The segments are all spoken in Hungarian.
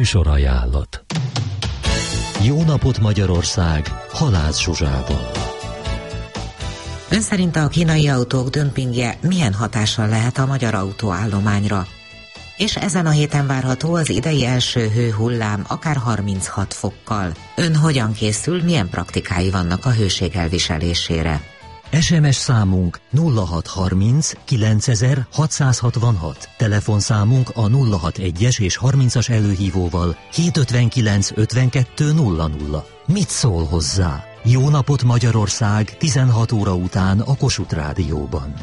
Műsorajánlat. Jó napot Magyarország, Halász Zsuzsával. Ön szerint a kínai autók dömpingje milyen hatással lehet a magyar autóállományra? És ezen a héten várható az idei első hőhullám, akár 36 fokkal. Ön hogyan készül, milyen praktikái vannak a hőség elviselésére? SMS számunk 0630 9666, telefonszámunk a 061-es és 30-as előhívóval 759 52 00. Mit szól hozzá? Jó napot Magyarország 16 óra után a Kossuth Rádióban.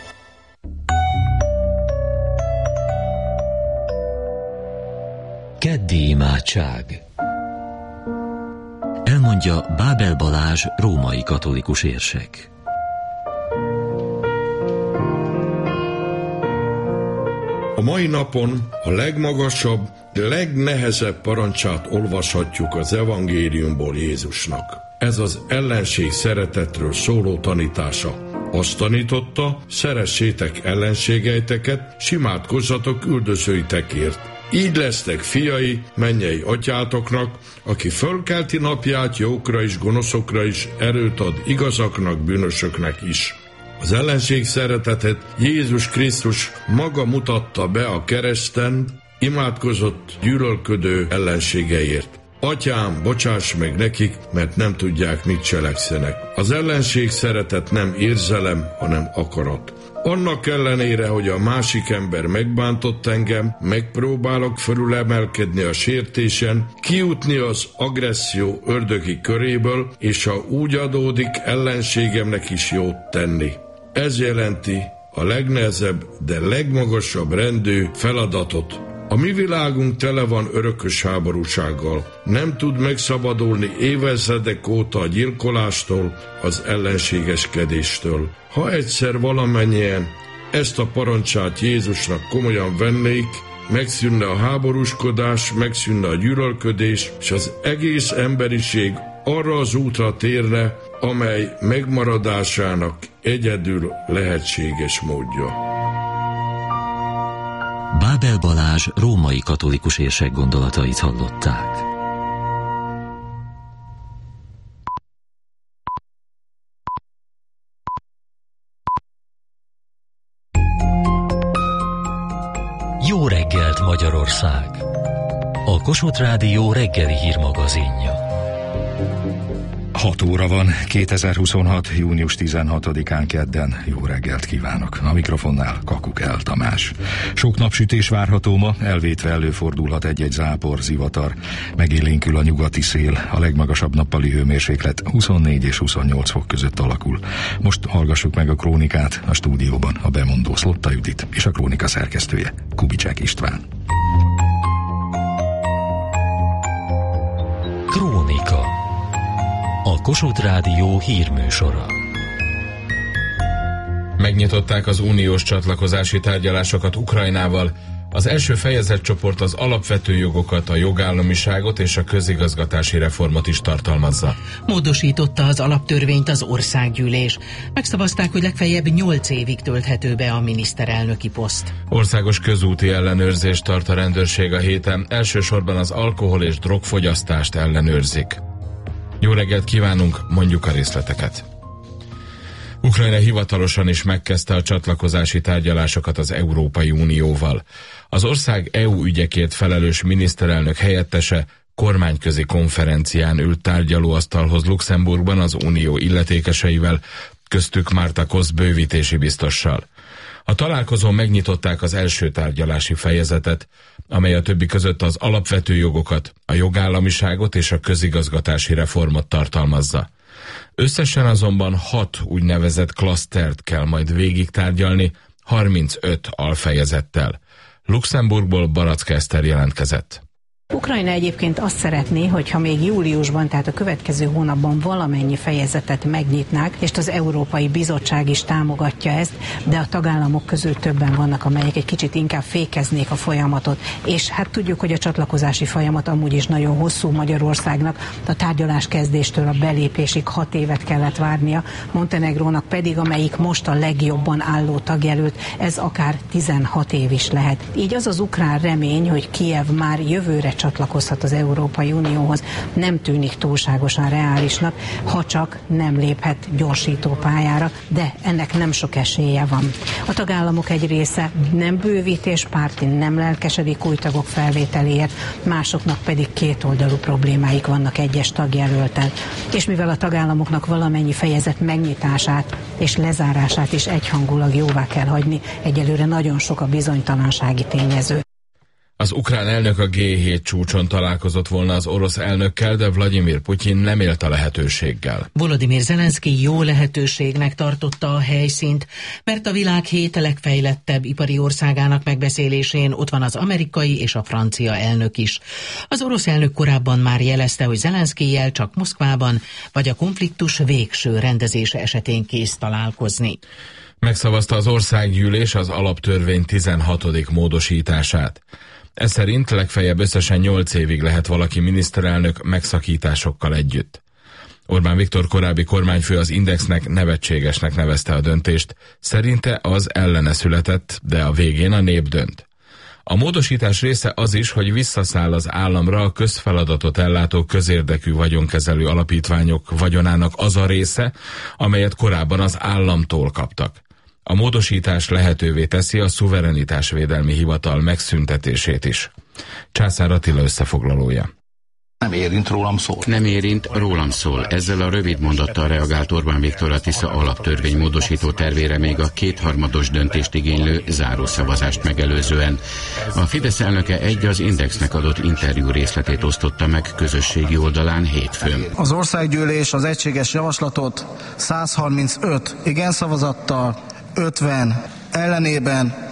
Keddi imádság. Elmondja Bábel Balázs, római katolikus érsek. A mai napon a legmagasabb, de legnehezebb parancsát olvashatjuk az evangéliumból Jézusnak. Ez az ellenség szeretetről szóló tanítása. Azt tanította, szeressétek ellenségeiteket, s imádkozzatok üldözőitekért. Így lesztek fiai mennyei atyátoknak, aki fölkelti napját jókra is, gonoszokra is, erőt ad igazaknak, bűnösöknek is. Az ellenség szeretetet Jézus Krisztus maga mutatta be a kereszten, imádkozott gyűlölködő ellenségeért. Atyám, bocsáss meg nekik, mert nem tudják, mit cselekszenek. Az ellenség szeretet nem érzelem, hanem akarat. Annak ellenére, hogy a másik ember megbántott engem, megpróbálok felülemelkedni a sértésen, kijutni az agresszió ördögi köréből, és ha úgy adódik, ellenségemnek is jót tenni. Ez jelenti a legnehezebb, de legmagasabb rendű feladatot. A mi világunk tele van örökös háborúsággal. Nem tud megszabadulni évezredek óta a gyilkolástól, az ellenségeskedéstől. Ha egyszer valamennyien ezt a parancsát Jézusnak komolyan vennék, megszűnne a háborúskodás, megszűnne a gyűlölködés, és az egész emberiség arra az útra térne, amely megmaradásának egyedül lehetséges módja. Bábel Balázs, római katolikus érsek gondolatait hallották. Jó reggelt Magyarország! A Kossuth Rádió reggeli hírmagazinja. 6 óra van, 2026. június 16-án kedden. Jó reggelt kívánok! A mikrofonnál Kakukell Tamás. Sok napsütés várható ma, elvétve előfordulhat egy-egy zápor, zivatar. Megélénkül a nyugati szél, a legmagasabb nappali hőmérséklet 24 és 28 fok között alakul. Most hallgassuk meg a krónikát, a stúdióban a bemondó Szlotta Judit és a krónika szerkesztője Kubicsák István. Krónika. A Kossuth Rádió hírműsora. Megnyitották az uniós csatlakozási tárgyalásokat Ukrajnával. Az első fejezetcsoport az alapvető jogokat, a jogállamiságot és a közigazgatási reformot is tartalmazza. Módosította az alaptörvényt az országgyűlés. Megszavazták, hogy legfeljebb 8 évig tölthető be a miniszterelnöki poszt. Országos közúti ellenőrzést tart a rendőrség a héten. Elsősorban az alkohol- és drogfogyasztást ellenőrzik. Jó reggelt kívánunk, mondjuk a részleteket. Ukrajna hivatalosan is megkezdte a csatlakozási tárgyalásokat az Európai Unióval. Az ország EU ügyekért felelős miniszterelnök helyettese kormányközi konferencián ült tárgyalóasztalhoz Luxemburgban az unió illetékeseivel, köztük Marta Kosz bővítési biztossal. A találkozón megnyitották az első tárgyalási fejezetet, amely a többi között az alapvető jogokat, a jogállamiságot és a közigazgatási reformot tartalmazza. Összesen azonban 6 úgynevezett klasztert kell majd végig tárgyalni, 35 alfejezettel. Luxemburgból Baraczka Eszter jelentkezett. Ukrajna egyébként azt szeretné, hogyha még júliusban, tehát a következő hónapban valamennyi fejezetet megnyitnák, és az Európai Bizottság is támogatja ezt, de a tagállamok közül többen vannak, amelyek egy kicsit inkább fékeznék a folyamatot. És hát tudjuk, hogy a csatlakozási folyamat amúgy is nagyon hosszú Magyarországnak, a tárgyalás kezdéstől a belépésig 6 évet kellett várnia, Montenegrónak pedig, amelyik most a legjobban álló tagjelölt, ez akár 16 év is lehet. Így az az ukrán remény, hogy Kijev már jövőre csatlakozhat az Európai Unióhoz, nem tűnik túlságosan reálisnak, ha csak nem léphet gyorsító pályára, de ennek nem sok esélye van. A tagállamok egy része nem bővítéspárti, nem lelkesedik új tagok felvételéért, másoknak pedig kétoldalú problémáik vannak egyes tagjelölten. És mivel a tagállamoknak valamennyi fejezet megnyitását és lezárását is egyhangulag jóvá kell hagyni, egyelőre nagyon sok a bizonytalansági tényező. Az ukrán elnök a G7 csúcson találkozott volna az orosz elnökkel, de Vladimir Putyin nem élt a lehetőséggel. Volodymyr Zelenszky jó lehetőségnek tartotta a helyszínt, mert a világ 7 legfejlettebb ipari országának megbeszélésén ott van az amerikai és a francia elnök is. Az orosz elnök korábban már jelezte, hogy Zelenszkijjel csak Moszkvában vagy a konfliktus végső rendezése esetén kész találkozni. Megszavazta az országgyűlés az alaptörvény 16. módosítását. Ez szerint legfeljebb összesen 8 évig lehet valaki miniszterelnök megszakításokkal együtt. Orbán Viktor korábbi kormányfő az Indexnek nevetségesnek nevezte a döntést, szerinte az ellene született, de a végén a nép dönt. A módosítás része az is, hogy visszaszáll az államra a közfeladatot ellátó közérdekű vagyonkezelő alapítványok vagyonának az a része, amelyet korábban az államtól kaptak. A módosítás lehetővé teszi a szuverenitásvédelmi hivatal megszüntetését is. Császár Attila összefoglalója. Nem érint, rólam szól. Nem érint, rólam szól. Ezzel a rövid mondattal reagált Orbán Viktor a Tisza alaptörvény módosító tervére még a kétharmados döntést igénylő zárószavazást megelőzően. A Fidesz elnöke az Indexnek adott interjú részletét osztotta meg közösségi oldalán hétfőn. Az országgyűlés az egységes javaslatot 135 igen szavazattal, 50 ellenében,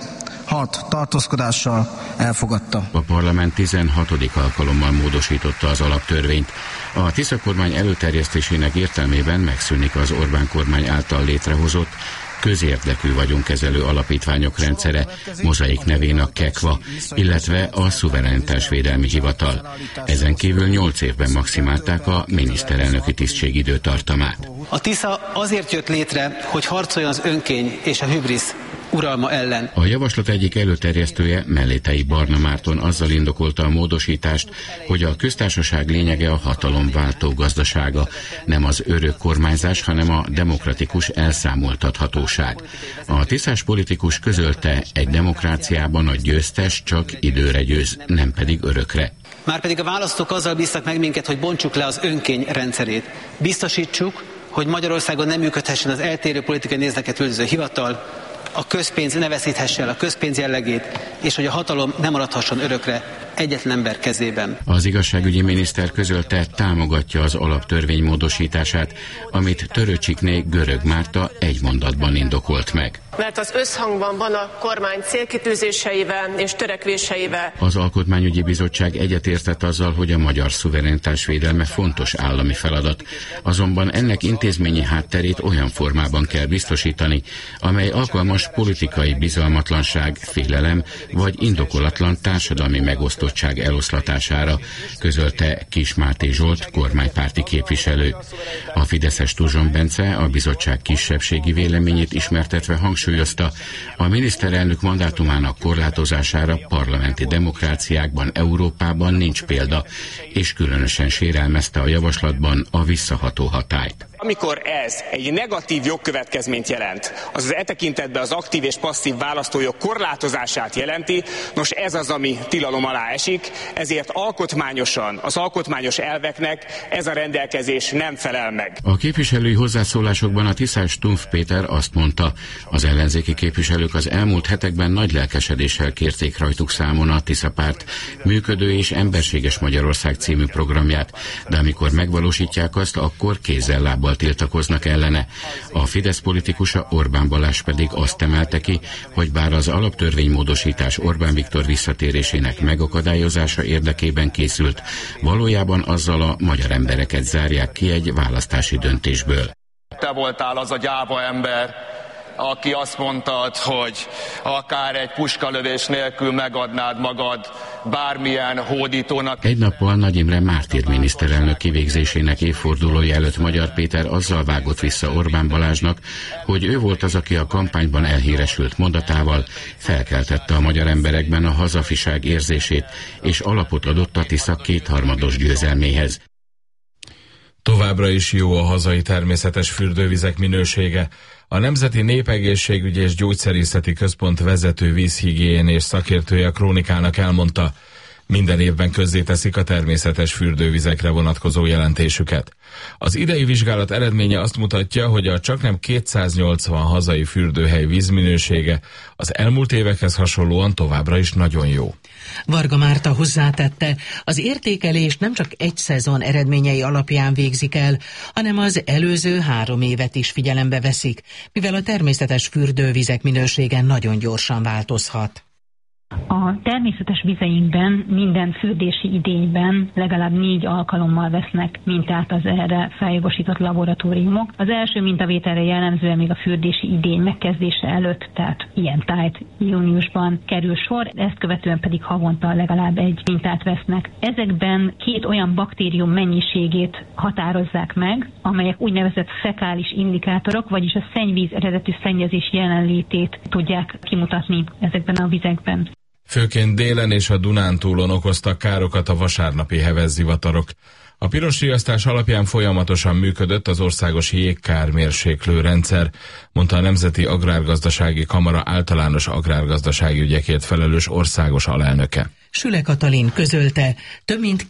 6 tartózkodással elfogadta. A parlament 16. alkalommal módosította az alaptörvényt. A Tisza kormány előterjesztésének értelmében megszűnik az Orbán kormány által létrehozott közérdekű vagyonkezelő alapítványok rendszere, Mozaik nevén a KEKVA, illetve a Szuverenitásvédelmi Hivatal. Ezen kívül 8 évben maximálták a miniszterelnöki tisztség időtartamát. A Tisza azért jött létre, hogy harcoljon az önkény és a hübrisz uralma ellen. A javaslat egyik előterjesztője, Mellétei Barna Márton azzal indokolta a módosítást, hogy a köztársaság lényege a hatalomváltó gazdasága, nem az örök kormányzás, hanem a demokratikus elszámoltathatóság. A tiszás politikus közölte, egy demokráciában a győztes csak időre győz, nem pedig örökre. Márpedig a választók azzal bíztak meg minket, hogy bontsuk le az önkény rendszerét. Biztosítsuk, hogy Magyarországon nem működhessen az eltérő politikai nézeteket üldöző hivatal, a közpénz ne veszíthesse el a közpénz jellegét, és hogy a hatalom nem maradhasson örökre egyetlen ember kezében. Az igazságügyi miniszter közölte, támogatja az alaptörvény módosítását, amit Töröcsikné Görög Márta egy mondatban indokolt meg. Mert az összhangban van a kormány célkitűzéseivel és törekvéseivel. Az Alkotmányügyi Bizottság egyetértett azzal, hogy a magyar szuverenitás védelme fontos állami feladat, azonban ennek intézményi hátterét olyan formában kell biztosítani, amely alkalmas politikai bizalmatlanság, félelem vagy indokolatlan társadalmi megosztottság eloszlatására, közölte Kis Máté Zsolt, kormánypárti képviselő. A fideszes Tuzson Bence a bizottság kisebbségi véleményét ismertetve hangsúlyozta, a miniszterelnök mandátumának korlátozására parlamenti demokráciákban, Európában nincs példa, és különösen sérelmezte a javaslatban a visszaható hatályt. Amikor ez egy negatív jogkövetkezményt jelent, azaz e tekintetben az aktív és passzív választójog korlátozását jelenti, nos ez az, ami tilalom alá esik, ezért alkotmányosan, az alkotmányos elveknek ez a rendelkezés nem felel meg. A képviselői hozzászólásokban a tiszás Stumpf Péter azt mondta, az ellenzéki képviselők az elmúlt hetekben nagy lelkesedéssel kérték rajtuk számon a Tisza párt működő és emberséges Magyarország című programját, de amikor megvalósítják azt, akkor kézzel-lábbal tiltakoznak ellene. A Fidesz politikusa Orbán Balázs pedig azt emelte ki, hogy bár az alaptörvénymódosítás Orbán Viktor visszatérésének megakadályozása érdekében készült, valójában azzal a magyar embereket zárják ki egy választási döntésből. Te voltál az a gyáva ember, aki azt mondtad, hogy akár egy puskalövés nélkül megadnád magad bármilyen hódítónak. Egy nappal Nagy Imre mártír miniszterelnök kivégzésének évfordulója előtt Magyar Péter azzal vágott vissza Orbán Balázsnak, hogy ő volt az, aki a kampányban elhíresült mondatával felkeltette a magyar emberekben a hazafiság érzését, és alapot adott a Tisza kétharmados győzelméhez. Továbbra is jó a hazai természetes fürdővizek minősége. A Nemzeti Népegészségügyi és Gyógyszerészeti Központ vezető vízhigiénés szakértője a Krónikának elmondta, minden évben közzéteszik a természetes fürdővizekre vonatkozó jelentésüket. Az idei vizsgálat eredménye azt mutatja, hogy a csaknem 280 hazai fürdőhely vízminősége az elmúlt évekhez hasonlóan továbbra is nagyon jó. Varga Márta hozzátette, az értékelést nem csak egy szezon eredményei alapján végzik el, hanem az előző 3 évet is figyelembe veszik, mivel a természetes fürdővizek minősége nagyon gyorsan változhat. A természetes vizeinkben minden fürdési idényben legalább 4 alkalommal vesznek mintát az erre feljogosított laboratóriumok. Az első mintavételre jellemzően még a fürdési idény megkezdése előtt, tehát ilyen tájt júniusban kerül sor, ezt követően pedig havonta legalább egy mintát vesznek. Ezekben 2 olyan baktérium mennyiségét határozzák meg, amelyek úgynevezett fekális indikátorok, vagyis a szennyvíz eredetű szennyezés jelenlétét tudják kimutatni ezekben a vizekben. Főként délen és a Dunántúlon okoztak károkat a vasárnapi hevezzivatarok. A piros riasztás alapján folyamatosan működött az országos jégkármérséklő rendszer, mondta a Nemzeti Agrárgazdasági Kamara általános agrárgazdasági ügyekért felelős országos alelnöke. Süle Katalin közölte, több mint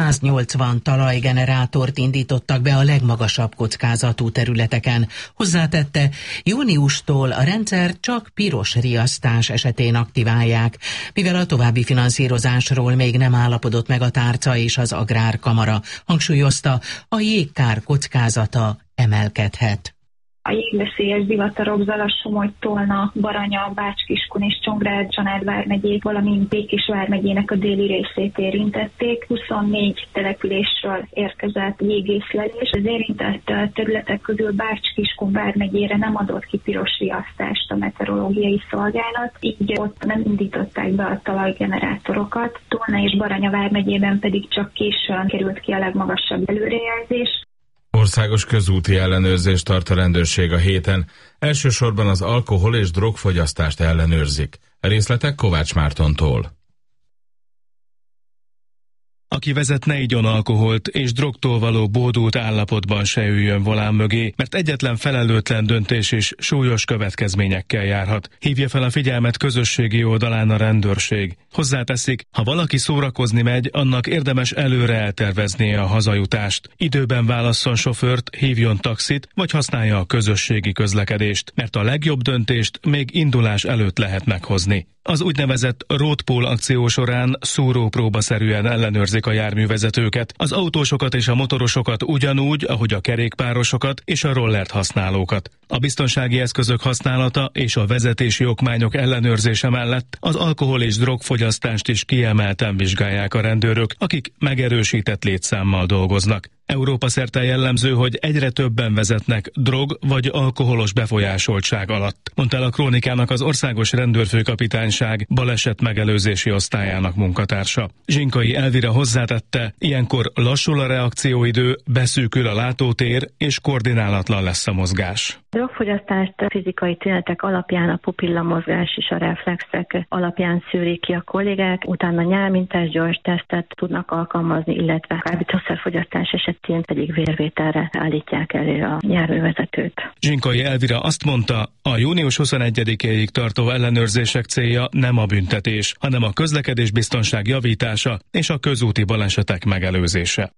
280 talajgenerátort indítottak be a legmagasabb kockázatú területeken. Hozzátette, júniustól a rendszer csak piros riasztás esetén aktiválják, mivel a további finanszírozásról még nem állapodott meg a tárca és az Agrárkamara. Hangsúlyozta, a jégkár kockázata emelkedhet. A jégveszélyes zivatarok Zala-Somogy, Tolna, Baranya, Bács-Kiskun és Csongrád, Csanád vármegyék, valamint Békés vármegyének a déli részét érintették. 24 településről érkezett jégészlelés. Az érintett területek közül Bács-Kiskun vármegyére nem adott ki piros riasztást a meteorológiai szolgálat, így ott nem indították be a talajgenerátorokat. Tolna és Baranya vármegyében pedig csak későn került ki a legmagasabb előrejelzés. Országos közúti ellenőrzést tart a rendőrség a héten. Elsősorban az alkohol- és drogfogyasztást ellenőrzik. A részletek Kovács Mártontól. Aki vezet, ne igyon alkoholt, és drogtól való bódult állapotban se üljön volán mögé, mert egyetlen felelőtlen döntés is súlyos következményekkel járhat. Hívja fel a figyelmet közösségi oldalán a rendőrség. Hozzáteszik, ha valaki szórakozni megy, annak érdemes előre elterveznie a hazajutást. Időben válasszon sofőrt, hívjon taxit, vagy használja a közösségi közlekedést, mert a legjobb döntést még indulás előtt lehet meghozni. Az úgynevezett roadpool akció során szúrópróbaszerűen ellenőrzik a járművezetőket, az autósokat és a motorosokat ugyanúgy, ahogy a kerékpárosokat és a rollert használókat. A biztonsági eszközök használata és a vezetési okmányok ellenőrzése mellett az alkohol és drogfogyasztást is kiemelten vizsgálják a rendőrök, akik megerősített létszámmal dolgoznak. Európa szerte jellemző, hogy egyre többen vezetnek drog vagy alkoholos befolyásoltság alatt, mondta el a Krónikának az Országos Rendőrfőkapitányság baleset megelőzési osztályának munkatársa. Zsinkai Elvira hozzátette, ilyenkor lassul a reakcióidő, beszűkül a látótér és koordinálatlan lesz a mozgás. Drogfogyasztást fizikai tünetek alapján, a pupillamozgás és a reflexek alapján szűrik ki a kollégák, utána nyálmintás gyors tesztet tudnak alkalmazni, illetve kábítószerfogyasztás esetén pedig vérvételre állítják elő a járművezetőt. Zsinkai Elvira azt mondta, a június 21-éig tartó ellenőrzések célja nem a büntetés, hanem a közlekedésbiztonság javítása és a közúti balesetek megelőzése.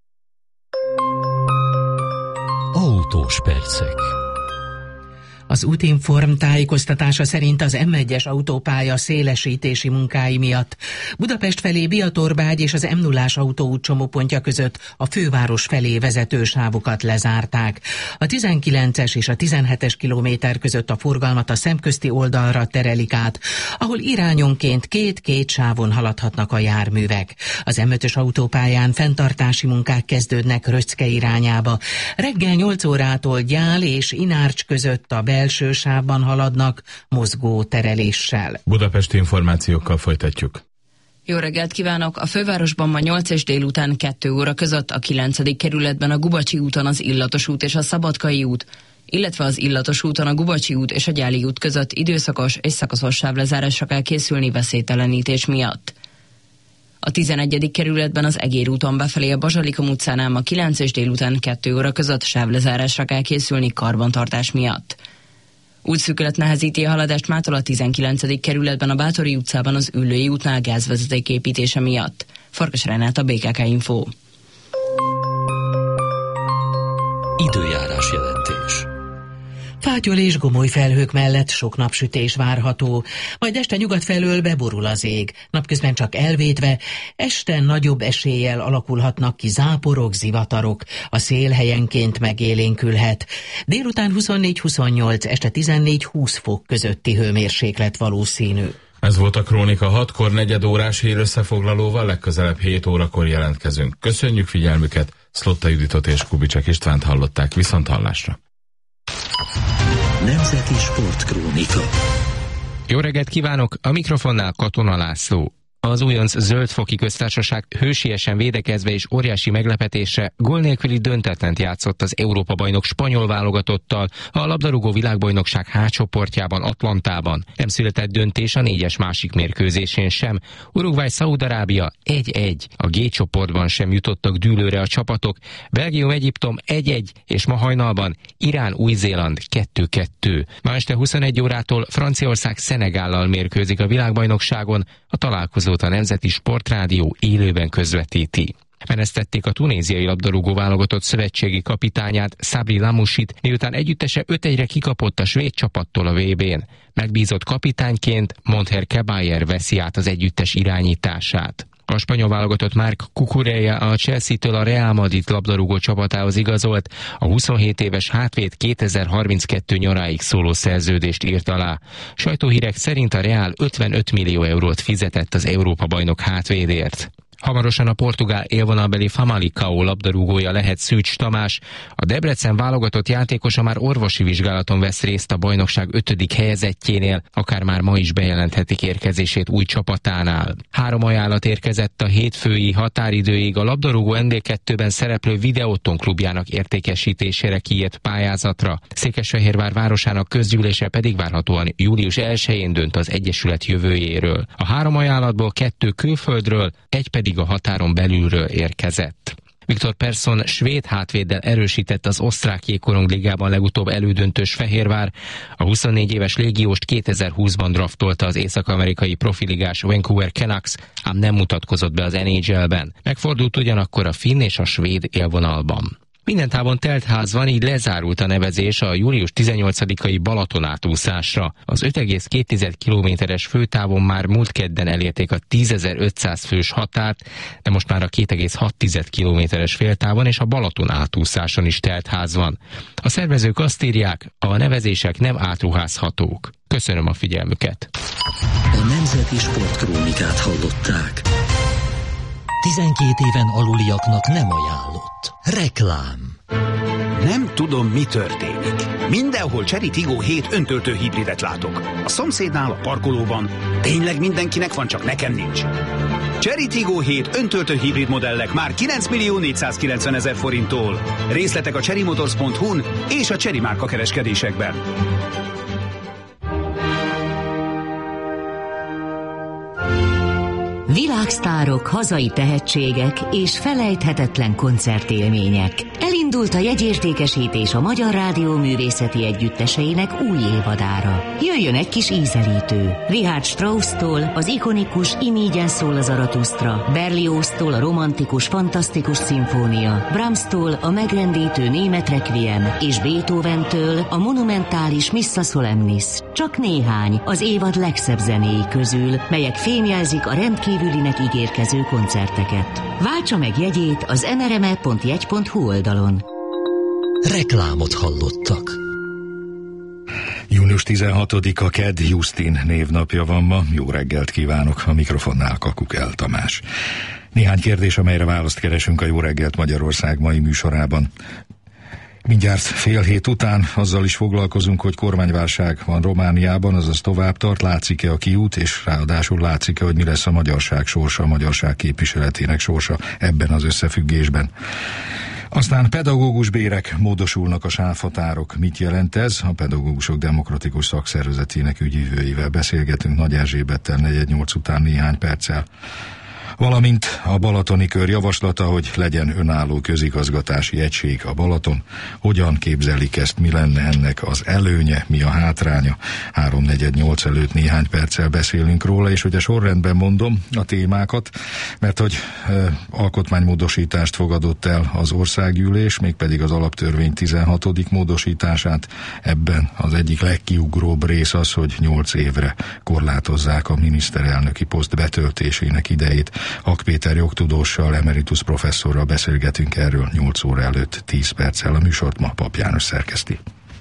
Autós percek. Az Útinform tájékoztatása szerint az M1-es autópálya szélesítési munkái miatt Budapest felé Biatorbágy és az M0-ás autóút csomópontja között a főváros felé vezető sávokat lezárták. A 19-es és a 17-es kilométer között a forgalmat a szemközti oldalra terelik át, ahol irányonként két sávon haladhatnak a járművek. Az M5-ös autópályán fenntartási munkák kezdődnek Röczke irányába. Reggel 8 órától Gyál és Inárcs között a első sávban haladnak, mozgó tereléssel. Budapesti információkkal folytatjuk. Jó reggelt kívánok! A fővárosban ma 8 és délután 2 óra között a 9. kerületben a Gubacsi úton az Illatos út és a Szabadkai út, illetve az Illatos úton a Gubacsi út és a Gyáli út között időszakos és szakaszos sávlezárásra kell készülni veszélytelenítés miatt. A 11. kerületben az Egér úton befelé a Bazsalikom utcánál ma 9 és délután 2 óra között sávlezárásra kell készülni karbantartás miatt. Útszűkület nehezíti a haladást mától a 19. kerületben a Bátori utcában az Üllői útnál gázvezeték építése miatt. Farkas Renát, BKK Info. Időjárás jelentés. Fátyol és gomoly felhők mellett sok napsütés várható, majd este nyugat felől beborul az ég, napközben csak elvétve, este nagyobb eséllyel alakulhatnak ki záporok, zivatarok, a szél helyenként megélénkülhet. Délután 24-28, este 14-20 fok közötti hőmérséklet valószínű. Ez volt a Krónika 6-kor, negyed órás hírösszefoglalóval, legközelebb 7 órakor jelentkezünk. Köszönjük figyelmüket, Szlotta Juditot és Kubicek Istvánt hallották, viszont hallásra. Nemzeti Sportkrónika. Jó reggelt kívánok, a mikrofonnál Katona László. Az újonc Zöldfoki Köztársaság hősiesen védekezve és óriási meglepetésre gól nélküli döntetlent játszott az Európa-bajnok spanyol válogatottal a labdarúgó világbajnokság H csoportjában, Atlantában. Nem született döntés a 4-es másik mérkőzésén sem. Uruguay-Szaúd-Arábia 1-1. A G csoportban sem jutottak dűlőre a csapatok. Belgium-Egyiptom 1-1, és ma hajnalban Irán-Új-Zéland 2-2. Ma este 21 órától Franciaország Szenegállal mérkőzik a világbajnokságon, a találkozó a Nemzeti Sportrádió élőben közvetíti. Menesztették a tunéziai labdarúgó válogatott szövetségi kapitányát, Sabri Lamouchit, miután együttese 5-1-re kikapott a svéd csapattól a VB-n. Megbízott kapitányként Monther Kebayer veszi át az együttes irányítását. A spanyol válogatott Marc Cucurella a Chelsea-től a Real Madrid labdarúgó csapatához igazolt, a 27 éves hátvéd 2032 nyaráig szóló szerződést írt alá. Sajtóhírek szerint a Real 55 millió eurót fizetett az Európa-bajnok hátvédért. Hamarosan a portugál élvonalbeli Famalicão labdarúgója lehet Szűcs Tamás. A Debrecen válogatott játékosa már orvosi vizsgálaton vesz részt a bajnokság 5. helyezettjénél, akár már ma is bejelenthetik érkezését új csapatánál. 3 ajánlat érkezett a hétfői határidőig a labdarúgó NB2-ben szereplő Videóton klubjának értékesítésére kiírt pályázatra. Székesfehérvár városának közgyűlése pedig várhatóan július 1-én dönt az egyesület jövőjéről. A 3 ajánlatból 2 külföldről, egy pedig a határon belülről érkezett. Viktor Persson svéd hátvéddel erősített az osztrák jégkorongligában legutóbb elődöntős Fehérvár. A 24 éves légióst 2020-ban draftolta az észak-amerikai profiligás Vancouver Canucks, ám nem mutatkozott be az NHL-ben. Megfordult ugyanakkor a finn és a svéd élvonalban. Minden távon telt ház van, így lezárult a nevezés a július 18-ai Balaton átúszásra. Az 5,2 kilométeres főtávon már múlt kedden elérték a 10.500 fős határt, de most már a 2,6 kilométeres féltávon és a Balaton átúszáson is telt ház van. A szervezők azt írják, a nevezések nem átruházhatók. Köszönöm a figyelmüket. A Nemzeti Sportkrónikát hallották. 12 éven aluliaknak nem ajánlott. Reklám. Nem tudom, mi történik. Mindenhol Chery Tiggo 7 öntöltő hibridet látok. A szomszédnál, a parkolóban. Tényleg mindenkinek van, csak nekem nincs. Chery Tiggo 7 öntöltő hibrid modellek már 9.490.000 forinttól. Részletek a cherrymotors.hu-n és a Chery márka kereskedésekben. Világsztárok, hazai tehetségek és felejthetetlen koncertélmények. Elindult a jegyértékesítés a Magyar Rádió művészeti együtteseinek új évadára. Jöjjön egy kis ízelítő. Richard Strauss-tól az ikonikus Imígyen szól a Zaratusztra, Berlioz-tól a romantikus, fantasztikus szimfónia, Brahms-tól a megrendítő német requiem és Beethoven-től a monumentális Missa Solemnis. Csak néhány az évad legszebb zenéi közül, melyek fémjelzik a rendkívülinek ígérkező koncerteket. Váltsa meg jegyét az nrme.jegy.hu oldalon. Reklámot hallottak. Június 16-a kedd, Justin névnapja van ma. Jó reggelt kívánok, a mikrofonnál Kakukell Tamás. Néhány kérdés, amelyre választ keresünk a Jó reggelt Magyarország mai műsorában. Mindjárt fél hét után azzal is foglalkozunk, hogy kormányválság van Romániában, azaz tovább tart, látszik-e a kiút, és ráadásul látszik-e, hogy mi lesz a magyarság sorsa, a magyarság képviseletének sorsa ebben az összefüggésben. Aztán pedagógus bérek, módosulnak a sávhatárok. Mit jelent ez? A Pedagógusok Demokratikus Szakszervezetének ügyvivőivel beszélgetünk Nagy Erzsébettel 4:08 után néhány perccel. Valamint a Balatoni Kör javaslata, hogy legyen önálló közigazgatási egység a Balaton. Hogyan képzelik ezt, mi lenne ennek az előnye, mi a hátránya? 3:48 előtt néhány perccel beszélünk róla, és ugye sorrendben mondom a témákat, mert hogy alkotmánymódosítást fogadott el az országgyűlés, mégpedig az alaptörvény 16. módosítását. Ebben az egyik legkiugróbb rész az, hogy 8 évre korlátozzák a miniszterelnöki poszt betöltésének idejét. Hak Péter jogtudóssal, emeritus professzorral beszélgetünk erről 8 óra előtt 10 perccel. A műsort ma Pap János szerkeszti.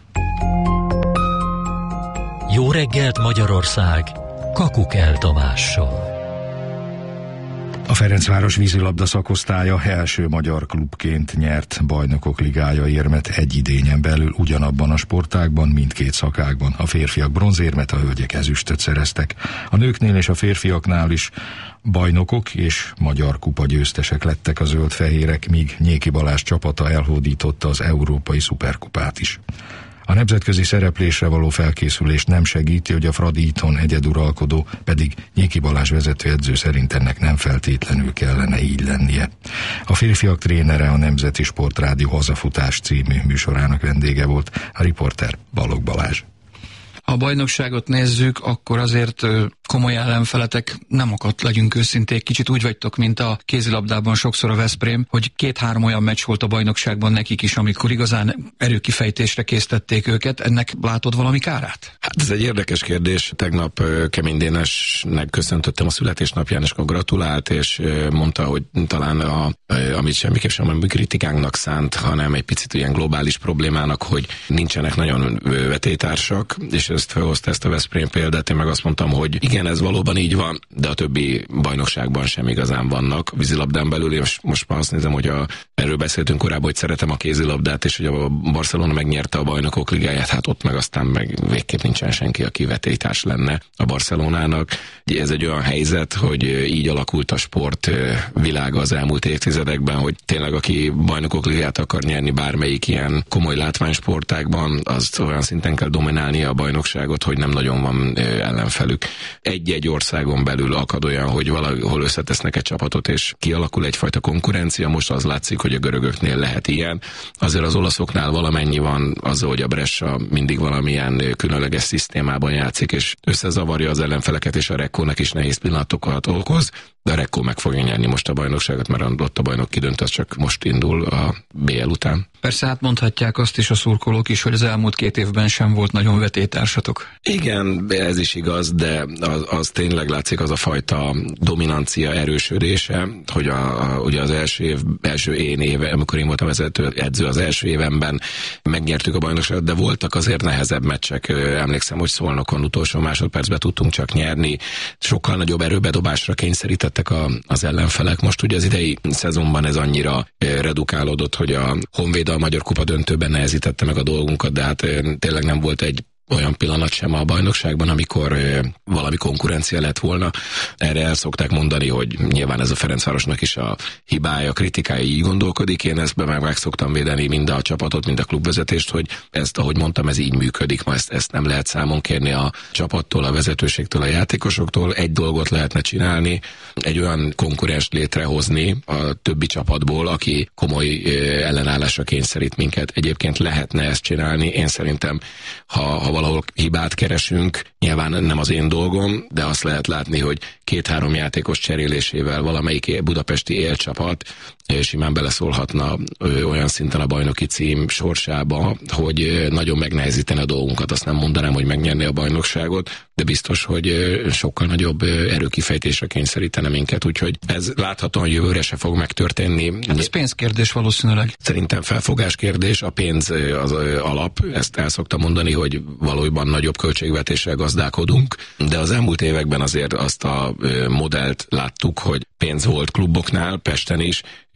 Jó reggelt Magyarország! Kakukell Tamással. A Ferencváros vízilabda szakosztálya első magyar klubként nyert Bajnokok Ligája érmet egy idényen belül ugyanabban a sportágban, mindkét szakágban. A férfiak bronzérmet, a hölgyek ezüstöt szereztek. A nőknél és a férfiaknál is bajnokok és magyar kupa győztesek lettek a zöld-fehérek, míg Nyéki Balázs csapata elhódította az európai szuperkupát is. A nemzetközi szereplésre való felkészülést nem segíti, hogy a Fradi itthon egyeduralkodó, pedig Nyéki Balázs vezetőedző szerint ennek nem feltétlenül kellene így lennie. A férfiak trénere a Nemzeti Sportrádió Hazafutás című műsorának vendége volt, a riporter Balogh Balázs. Ha a bajnokságot nézzük, akkor azért komoly ellenfeletek nem akadt, legyünk őszinték. Kicsit úgy vagytok, mint a kézilabdában sokszor a Veszprém, hogy 2-3 olyan meccs volt a bajnokságban nekik is, amikor igazán erőkifejtésre késztették őket. Ennek látod valami kárát? Hát ez egy érdekes kérdés. Tegnap Kemény Dénesnek köszöntöttem a születésnapján, és akkor gratulált, és mondta, hogy talán amit semmiképp sem a mi kritikánknak szánt, hanem egy picit ilyen globális problémának, hogy nincsenek nagyon vetétársak, és ezt felhozta ezt a Veszprém példát. Én meg azt mondtam, hogy igen, ez valóban így van, de a többi bajnokságban sem igazán vannak vízilabdán belül, és most már azt nézem, hogy erről beszéltünk korábban, hogy szeretem a kézilabdát, és hogy a Barcelona megnyerte a Bajnokok Ligáját, hát ott meg aztán meg végképp nincsen senki, aki vetélytárs lenne a Barcelonának. Ez egy olyan helyzet, hogy így alakult a sport világa az elmúlt évtizedekben, hogy tényleg aki Bajnokok Ligáját akar nyerni bármelyik ilyen komoly látványsportágban, az olyan szinten kell dominálnia a bajnokságot, hogy nem nagyon van ellenfelük. Egy-egy országon belül akad olyan, hogy valahol összetesznek egy csapatot, és kialakul egyfajta konkurencia. Most az látszik, hogy a görögöknél lehet ilyen. Azért az olaszoknál valamennyi van azzal, hogy a Brescia mindig valamilyen különleges szisztémában játszik, és összezavarja az ellenfeleket, és a Rekkónak is nehéz pillanatokat okoz, de a Rekkó meg fogja nyerni most a bajnokságot, mert ott a bajnok kidöntő, az csak most indul a BL után. Persze, hát mondhatják azt is a szurkolók is, hogy az elmúlt 2 évben sem volt nagyon vetélytársatok. Igen, ez is igaz, de az tényleg látszik, az a fajta dominancia erősödése, hogy ugye az első éve, amikor én voltam vezetőedző, az első évemben megnyertük a bajnokságot, de voltak azért nehezebb meccsek. Emlékszem, hogy Szolnokon utolsó másodpercben tudtunk csak nyerni. Sokkal nagyobb erőbedobásra kényszerítettek az ellenfelek. Most ugye az idei szezonban ez annyira redukálódott, hogy a Honvéd a Magyar Kupa döntőben nehezítette meg a dolgunkat, de hát tényleg nem volt egy olyan pillanat sem a bajnokságban, amikor valami konkurencia lett volna. Erre el szokták mondani, hogy nyilván ez a Ferencvárosnak is a hibája, kritikája, így gondolkodik. Én ezt meg szoktam védeni mind a csapatot, mind a klubvezetést, hogy ezt, ahogy mondtam, ez így működik. Ma ezt nem lehet számon kérni a csapattól, a vezetőségtől, a játékosoktól. Egy dolgot lehetne csinálni, egy olyan konkurenst létrehozni a többi csapatból, aki komoly ellenállásra kényszerít minket. Egyébként lehetne ezt csinálni. Én szerintem, ha valahol hibát keresünk, nyilván nem az én dolgom, de azt lehet látni, hogy 2-3 játékos cserélésével valamelyik budapesti élcsapat simán beleszólhatna olyan szinten a bajnoki cím sorsába, hogy nagyon megnehezíteni a dolgunkat. Azt nem mondanám, hogy megnyerni a bajnokságot, de biztos, hogy sokkal nagyobb erőkifejtésre kényszerítene minket, úgyhogy ez láthatóan jövőre se fog megtörténni. Hát ez pénzkérdés valószínűleg. Szerintem felfogás kérdés, a pénz az alap, ezt el szoktam mondani, hogy valójában nagyobb költségvetéssel gazdálkodunk, de az elmúlt években azért azt a modellt láttuk, hogy pénz volt kluboknál, Pesten is, és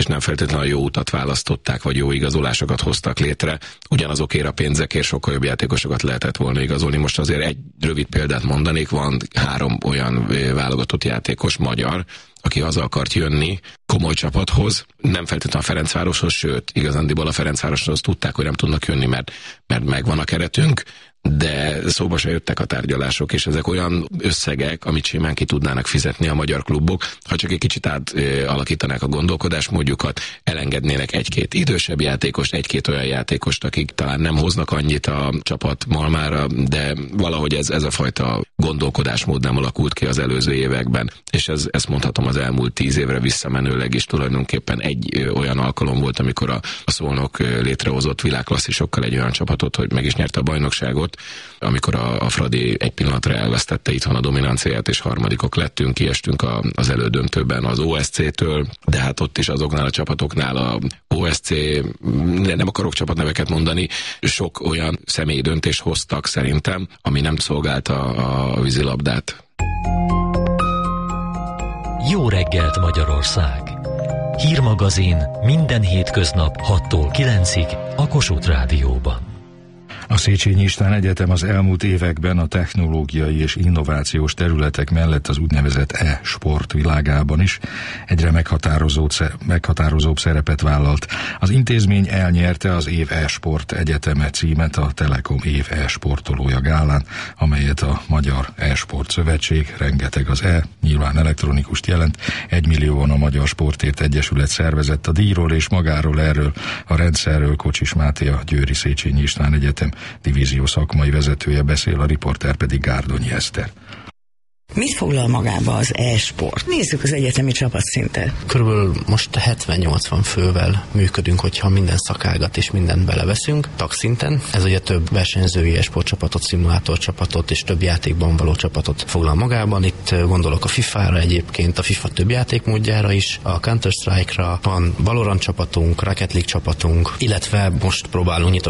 nem feltétlenül a jó utat választották, vagy jó igazolásokat hoztak létre. Ugyanazokért a pénzekért sokkal jobb játékosokat lehetett volna igazolni. Most azért egy rövid példát mondanék, van 3 olyan válogatott játékos magyar, aki haza akart jönni komoly csapathoz, nem feltétlenül a Ferencvároshoz, sőt, igazándiból a Ferencvároshoz tudták, hogy nem tudnak jönni, mert megvan a keretünk, de szóba se jöttek a tárgyalások, és ezek olyan összegek, amit simán ki tudnának fizetni a magyar klubok, ha csak egy kicsit átalakítanák a gondolkodásmódjukat, elengednének 1-2 idősebb játékost, 1-2 olyan játékost, akik talán nem hoznak annyit a csapat malmára, de valahogy ez a fajta gondolkodásmód nem alakult ki az előző években, és ezt mondhatom az elmúlt 10 évre visszamenőleg is tulajdonképpen egy olyan alkalom volt, amikor a Szolnok létrehozott világklasszisokkal egy olyan csapatot, hogy meg is nyerte a bajnokságot, amikor a Fradi egy pillanatra elvesztette itthon a dominanciáját, és harmadikok lettünk, kiestünk az elődöntőben az OSC-től, de hát ott is azoknál a csapatoknál a OSC, nem akarok csapatneveket mondani, sok olyan személyi döntést hoztak szerintem, ami nem szolgálta a vízilabdát. Jó reggelt Magyarország! Hírmagazin minden hétköznap 6-tól 9-ig a Kossuth Rádióban. A Széchenyi István Egyetem az elmúlt években a technológiai és innovációs területek mellett az úgynevezett e-sport világában is egyre meghatározóbb szerepet vállalt. Az intézmény elnyerte az év e-sport egyeteme címet a Telekom év e-sportolója gálán, amelyet a Magyar E-sport Szövetség, rengeteg az nyilván elektronikust jelent, 1 millióan a Magyar Sportért Egyesület szervezett. A díjról és magáról erről a rendszerről Kocsis Máté, a Győri Széchenyi István Egyetem divízió szakmai vezetője beszél, a riporter pedig Gárdonyi Eszter. Mit foglal magába az e-sport? Nézzük az egyetemi csapatszintet. Körülbelül most 70-80 fővel működünk, hogyha minden szakágat és mindent beleveszünk tagszinten. Ez ugye több versenyzői e-sport csapatot, szimulátor csapatot és több játékban való csapatot foglal magában. Itt gondolok a FIFA-ra egyébként, a FIFA több játékmódjára is, a Counter-Strike-ra, van Valorant csapatunk, Rocket League csapatunk, illetve most próbáljuk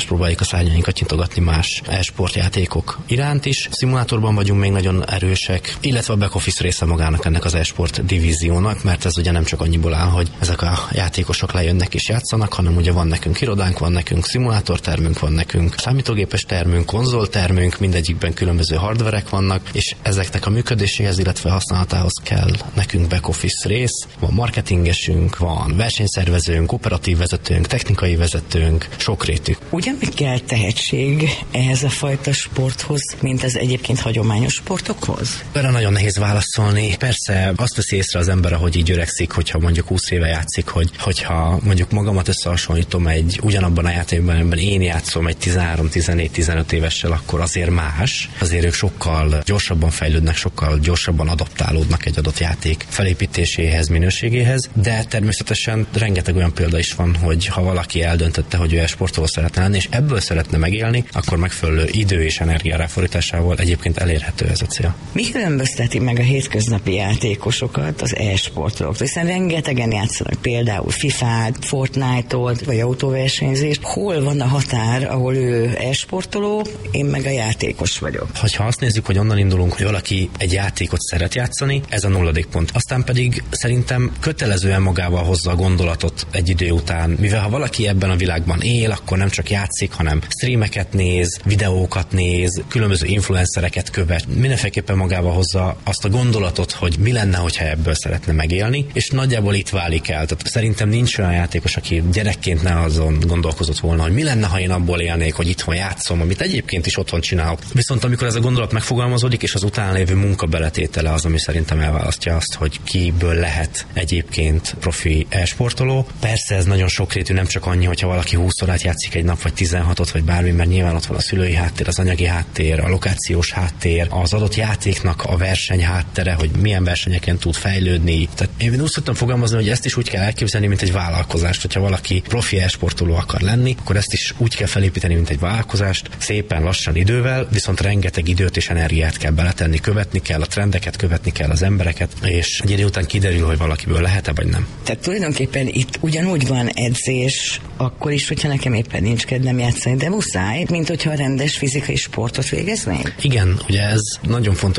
a szárnyainkat nyitogatni más e-sport játékok iránt is. Szimulátorban vagyunk még nagyon erős, illetve a back office része magának ennek az e-sport divíziónak, mert ez ugye nem csak annyiból áll, hogy ezek a játékosok lejönnek és játszanak, hanem ugye van nekünk irodánk, van nekünk szimulátortermünk, van nekünk számítógépes termünk, konzoltermünk, mindegyikben különböző hardverek vannak, és ezeknek a működéséhez, illetve használatához kell nekünk back office rész, van marketingesünk, van versenyszervezőnk, operatív vezetőnk, technikai vezetőnk, sokrétű. Ugyanúgy kell tehetség ehhez a fajta sporthoz, mint az egyébként hagyományos sportokhoz? Erre nagyon nehéz válaszolni. Persze azt veszi észre az ember, ahogy így öregszik, hogyha mondjuk 20 éve játszik, hogyha mondjuk magamat összehasonlítom egy ugyanabban a játékban, amiben én játszom egy 13-14-15 évessel, akkor azért más. Azért ők sokkal gyorsabban fejlődnek, sokkal gyorsabban adaptálódnak egy adott játék felépítéséhez, minőségéhez, de természetesen rengeteg olyan példa is van, hogy ha valaki eldöntötte, hogy ő e-sportoló szeretne lenni, és ebből szeretne megélni, akkor megfelelő idő és energia ráfordításával egyébként elérhető ez a cél. Mi különbözteti meg a hétköznapi játékosokat az e-sportolóktól? Hiszen rengetegen játszanak például FIFA-t, Fortnite-ot, vagy autóversenyzést. Hol van a határ, ahol ő e-sportoló, én meg a játékos vagyok? Ha azt nézzük, hogy onnan indulunk, hogy valaki egy játékot szeret játszani, ez a 0. pont. Aztán pedig szerintem kötelezően magával hozza a gondolatot egy idő után, mivel ha valaki ebben a világban él, akkor nem csak játszik, hanem streameket néz, videókat néz, különböző influencereket követ. Mindenféleképpen magával hozza azt a gondolatot, hogy mi lenne, hogyha ebből szeretne megélni, és nagyjából itt válik el. Tehát szerintem nincs olyan játékos, aki gyerekként ne azon gondolkozott volna, hogy mi lenne, ha én abból élnék, hogy itthon játszom, amit egyébként is otthon csinálok. Viszont amikor ez a gondolat megfogalmazódik, és az utána lévő munka beletétele az, ami szerintem elválasztja azt, hogy kiből lehet egyébként profi e-sportoló. Persze ez nagyon sokrétű, nem csak annyi, hogyha valaki 20 órát játszik egy nap, vagy 16-ot, vagy bármi, mert nyilván ott van a szülői háttér, az anyagi háttér, a lokációs háttér, az adott játéknak a verseny háttere, hogy milyen versenyeken tud fejlődni. Tehát én úgy szoktam fogalmazni, hogy ezt is úgy kell elképzelni, mint egy vállalkozást. Hogyha valaki profi e-sportoló akar lenni, akkor ezt is úgy kell felépíteni, mint egy vállalkozást, szépen lassan idővel, viszont rengeteg időt és energiát kell beletenni, követni kell a trendeket, követni kell az embereket, és egy idő után kiderül, hogy valakiből lehet-e vagy nem. Tehát tulajdonképpen itt ugyanúgy van edzés, akkor is, hogyha nekem éppen nincs kedvem játszani, de muszáj, mint hogyha rendes fizikai sportot végeznék. Igen, ugye ez nagyon fontos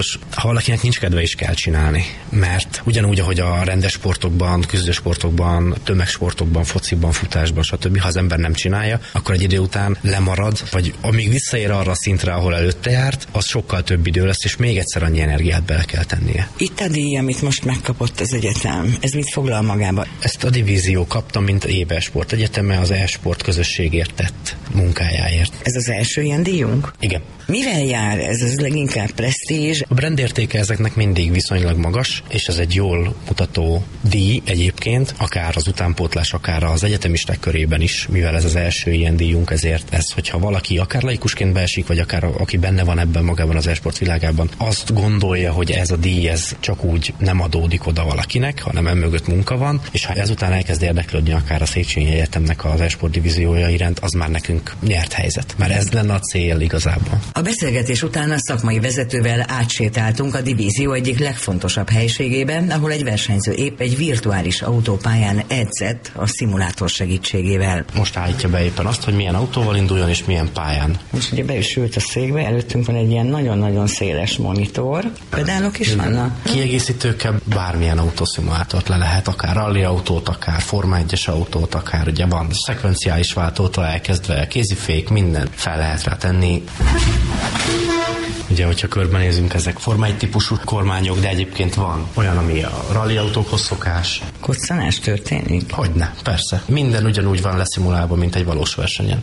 fontos. Ha valakinek nincs kedve, is kell csinálni, mert ugyanúgy, ahogy a rendes sportokban, küzdősportokban, tömegsportokban, fociban, futásban, stb. Ha az ember nem csinálja, akkor egy idő után lemarad, vagy amíg visszaér arra a szintre, ahol előtte járt, az sokkal több idő lesz, és még egyszer annyi energiát bele kell tennie. Itt a díj, amit most megkapott az egyetem, ez mit foglal magába? Ezt a divízió kaptam, mint e-sport egyeteme az e-sport közösségért tett munkájáért. Ez az első ilyen díjunk? Igen. Mivel jár ez? Ez leginkább presztízs? A brandértéke ezeknek mindig viszonylag magas, és ez egy jól mutató díj egyébként, akár az utánpótlás, akár az egyetemisták körében is, mivel ez az első ilyen díjunk, ezért ez, hogyha valaki akár laikusként beesik, vagy akár aki benne van ebben magában az e-sport világában, azt gondolja, hogy ez a díj ez csak úgy nem adódik oda valakinek, hanem emögött munka van, és ha ezután elkezd érdeklődni akár a Széchenyi Egyetemnek az e-sport divíziója iránt, az már nekünk nyert helyzet. Mert ez lenne a cél igazából. A beszélgetés után a szakmai vezetővel átsétáltunk a divízió egyik legfontosabb helységében, ahol egy versenyző épp egy virtuális autópályán edzett a szimulátor segítségével. Most állítja be éppen azt, hogy milyen autóval induljon és milyen pályán. Most ugye be is ült a székbe, előttünk van egy ilyen nagyon-nagyon széles monitor. Pedálok is vannak? Kiegészítőkkel bármilyen autószimulátort le lehet, akár rally autót, akár Forma 1-es autót, akár ugye van szekvenciális váltótól elkezdve kézifék, mindent fel lehet rá tenni. Ugye, hogyha körbenézünk, ezek Forma 1 típusú kormányok, de egyébként van olyan, ami a rally autókhoz szokás. Koccanás történik? Hogyne, persze. Minden ugyanúgy van leszimulálva, mint egy valós versenyen.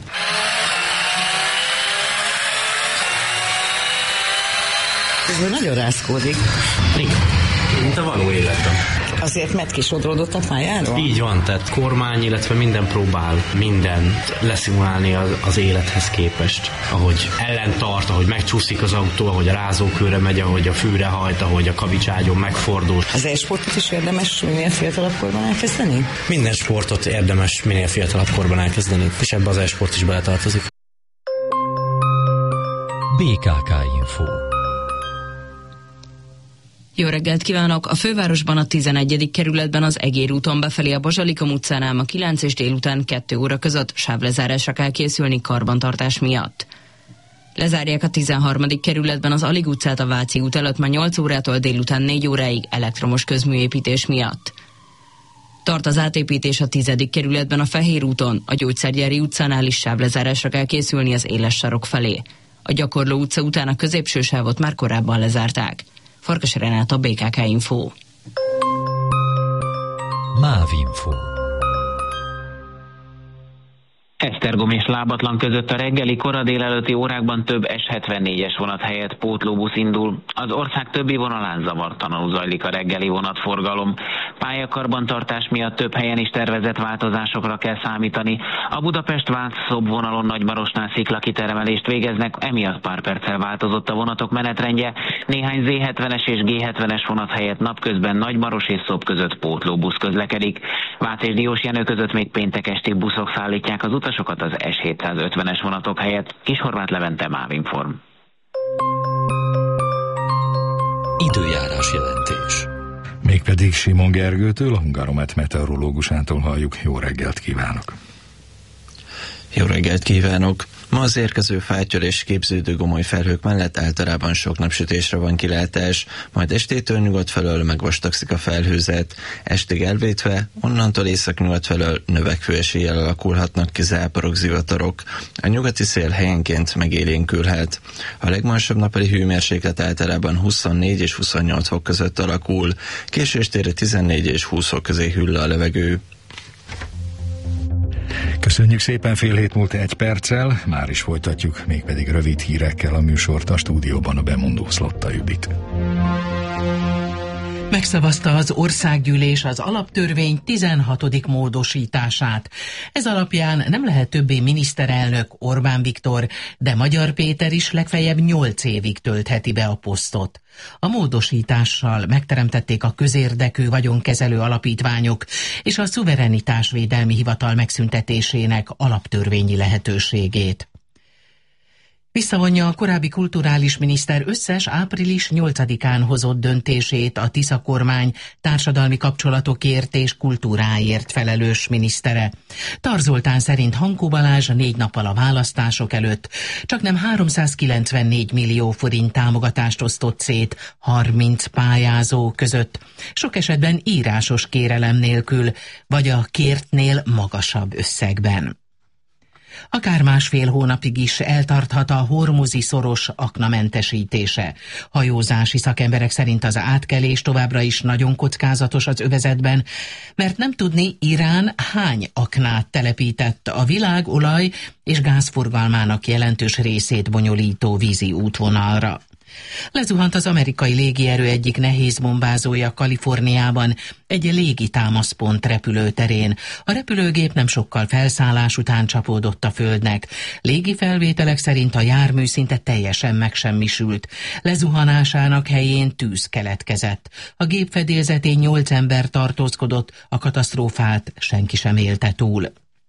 Ez nagyon rázkódik. Igen, mint a való életben. Azért mert kisodródott a pályáról? Így van, tehát kormány, illetve minden próbál mindent leszimulálni az élethez képest. Ahogy ellentart, ahogy megcsúszik az autó, ahogy a rázókőre megy, ahogy a fűre hajt, ahogy a kavicságyon megfordul. Az e-sportot is érdemes minél fiatalabb korban elkezdeni? Minden sportot érdemes minél fiatalabb korban elkezdeni, és ebbe az e-sport is beletartozik. BKK Info. Jó reggelt kívánok! A fővárosban a 11. kerületben az Egér úton befelé a Bazsalika utcánál ma 9 és délután 2 óra között sávlezárásra kell készülni karbantartás miatt. Lezárják a 13. kerületben az Alig utcát a Váci út előtt ma 8 órától délután 4 óráig elektromos közműépítés miatt. Tart az átépítés a 10. kerületben a Fehér úton, a Gyógyszergyári utcánál is sávlezárásra kell készülni az éles sarok felé. A Gyakorló utca után a középső sávot már korábban lezárták. Farkas Renáta, BKK Info. Mávinfo. Esztergom és Lábatlan között a reggeli kora délelőtti órákban több S74-es vonat helyett pótlóbusz indul. Az ország többi vonalán zavartalanul zajlik a reggeli vonatforgalom. Pályakarbantartás miatt több helyen is tervezett változásokra kell számítani. A Budapest-Vác-Szob vonalon Nagymarosnál sziklakiteremelést végeznek, emiatt pár perccel változott a vonatok menetrendje. Néhány Z70-es és G70-es vonat helyett napközben Nagymaros és Szob között pótlóbusz közlekedik. Vác és Diós Jenő között még péntek esti buszok szállítják az utasokat az S750-es vonatok helyett. Kishorváth Levente, Mávinform. Időjárás jelentés. Mégpedig Simon Gergőtől, a Hungaromet meteorológusától halljuk. Jó reggelt kívánok! Jó reggelt kívánok! Ma az érkező fátyol és képződő gomoly felhők mellett általában sok napsütésre van kilátás, majd estétől nyugat felől megvastagszik a felhőzet. Estig elvétve, onnantól északnyugat felől növekvő eséllyel alakulhatnak ki záporok, zivatarok. A nyugati szél helyenként megélénkülhet. A legmagasabb nappali hőmérséklet általában 24 és 28 fok között alakul, késő estére 14 és 20 fok közé hűl a levegő. Köszönjük szépen, 6:07 már is folytatjuk, mégpedig rövid hírekkel a műsort, a stúdióban a bemondó Szlotta Judit. Megszavazta az országgyűlés az alaptörvény 16. módosítását. Ez alapján nem lehet többé miniszterelnök Orbán Viktor, de Magyar Péter is legfeljebb 8 évig töltheti be a posztot. A módosítással megteremtették a közérdekű vagyonkezelő alapítványok és a szuverenitásvédelmi hivatal megszüntetésének alaptörvényi lehetőségét. Visszavonja a korábbi kulturális miniszter összes április 8-án hozott döntését a Tisza kormány társadalmi kapcsolatokért és kultúráért felelős minisztere. Tar Zoltán szerint Hankó Balázs 4 nappal a választások előtt csaknem 394 millió forint támogatást osztott szét 30 pályázó között, sok esetben írásos kérelem nélkül, vagy a kértnél magasabb összegben. Akár másfél hónapig is eltarthat a hormuzi szoros aknamentesítése. Hajózási szakemberek szerint az átkelés továbbra is nagyon kockázatos az övezetben, mert nem tudni, Irán hány aknát telepített a világ olaj- és gázforgalmának jelentős részét bonyolító vízi útvonalra. Lezuhant az amerikai légierő egyik nehézbombázója Kaliforniában egy légi támaszpont repülőterén. A repülőgép nem sokkal felszállás után csapódott a földnek. Légi felvételek szerint a jármű szinte teljesen megsemmisült. Lezuhanásának helyén tűz keletkezett. A gép fedélzetén 8 ember tartózkodott, a katasztrófát senki sem élte túl.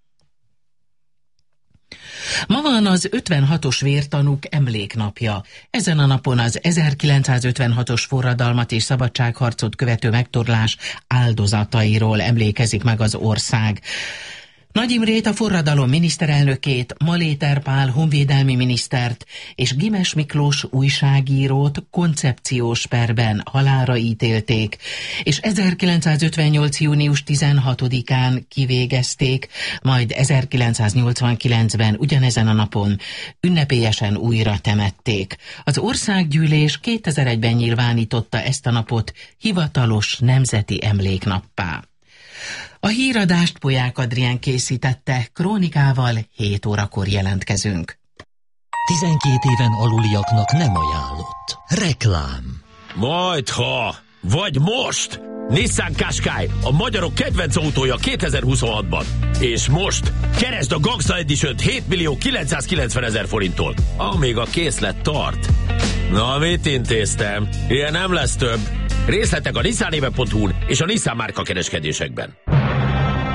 Ma van az 56-os vértanúk emléknapja. Ezen a napon az 1956-os forradalmat és szabadságharcot követő megtorlás áldozatairól emlékezik meg az ország. Nagy Imrét, a forradalom miniszterelnökét, Maléter Pál honvédelmi minisztert és Gimes Miklós újságírót koncepciós perben halálra ítélték, és 1958. június 16-án kivégezték, majd 1989-ben ugyanezen a napon ünnepélyesen újra temették. Az országgyűlés 2001-ben nyilvánította ezt a napot hivatalos nemzeti emléknappá. A híradást Polyák Adrián készítette, krónikával 7 órakor jelentkezünk. 12 éven aluliaknak nem ajánlott. Reklám. Majdha, vagy most! Nissan Qashqai, a magyarok kedvenc autója 2026-ban. És most keresd a Gangsta Edition-t 7.990.000 forinttól, amíg a készlet tart. Na, mit intéztem? Ilyen nem lesz több. Részletek a nissanéve.hu-n és a Nissan márka kereskedésekben.